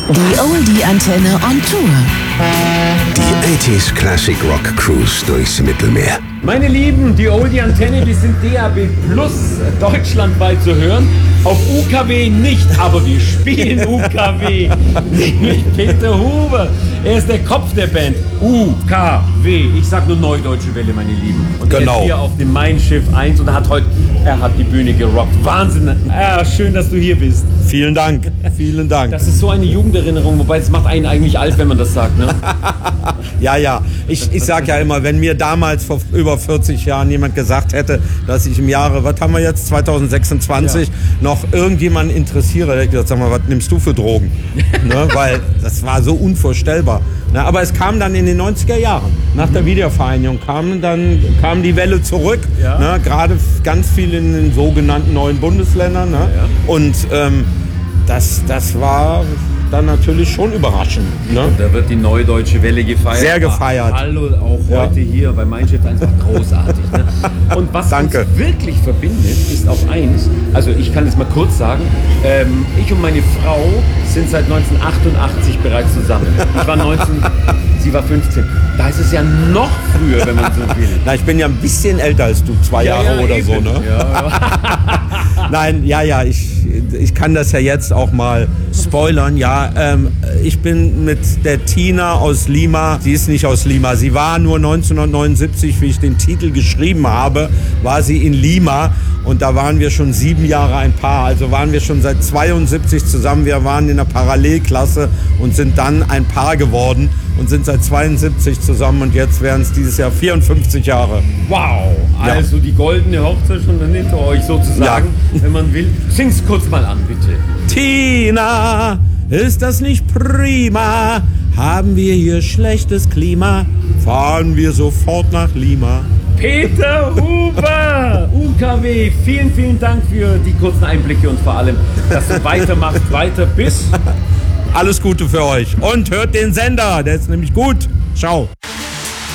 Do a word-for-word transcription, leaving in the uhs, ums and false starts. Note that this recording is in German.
Die Oldie-Antenne on Tour. Die achtziger Classic Rock Cruise durchs Mittelmeer. Meine Lieben, die Oldie-Antenne, wir sind D A B Plus deutschlandweit zu hören. Auf U K W nicht, aber wir spielen U K W. Nämlich Peter Huber. Er ist der Kopf der Band. U K W. Ich sag nur Neudeutsche Welle, meine Lieben. Und genau. Er ist hier auf dem Mein Schiff eins und hat heute, er hat die Bühne gerockt. Wahnsinn. Ah, schön, dass du hier bist. Vielen Dank, vielen Dank. Das ist so eine Jugenderinnerung, wobei es macht einen eigentlich alt, wenn man das sagt, ne? Ja, ja. Ich, ich sag ja immer, wenn mir damals vor über vierzig Jahren jemand gesagt hätte, dass ich im Jahre, was haben wir jetzt, zweitausendsechsundzwanzig, ja. noch irgendjemanden interessiere, hätte ich gesagt, sag mal, was nimmst du für Drogen? Ne? Weil das war so unvorstellbar. Ne? Aber es kam dann in den neunziger Jahren, nach der Wiedervereinigung, kam dann kam die Welle zurück. Ja. Ne? Gerade ganz viel in den sogenannten neuen Bundesländern. Ne? Ja, ja. Und ähm, das, das war dann natürlich schon überraschend. Ne? Und da wird die Neudeutsche Welle gefeiert. Sehr gefeiert. Hallo, auch ja. heute hier bei Mein Schiff einfach großartig. Ne? Und was Danke. uns wirklich verbindet, ist auch eins, also ich kann es mal kurz sagen, ähm, ich und meine Frau sind seit neunzehnhundertachtundachtzig bereits zusammen. Ich war neunzehn, sie war fünfzehn. Da ist es ja noch früher, wenn man so will. Na, ich bin ja ein bisschen älter als du, zwei ja, Jahre ja, oder eben. so, ne? Ja. Nein, ja, ja, ich, ich kann das ja jetzt auch mal spoilern. Ja, ähm, ich bin mit der Tina aus Lima, sie ist nicht aus Lima, sie war nur neunzehnhundertneunundsiebzig, wie ich den Titel geschrieben habe, war sie in Lima und da waren wir schon sieben Jahre ein Paar, also waren wir schon seit zweiundsiebzig zusammen, wir waren in der Parallelklasse und sind dann ein Paar geworden und sind seit zweiundsiebzig zusammen und jetzt wären es dieses Jahr vierundfünfzig Jahre. Wow, also ja. Die goldene Hochzeit schon dann hinter euch sozusagen, ja. Wenn man will. Sing's kurz mal an, bitte. Tina, ist das nicht prima? Haben wir hier schlechtes Klima? Fahren wir sofort nach Lima. Peter Huber, U K W, vielen, vielen Dank für die kurzen Einblicke und vor allem, dass du weitermachst, weiter bis... Alles Gute für euch und hört den Sender, der ist nämlich gut. Ciao.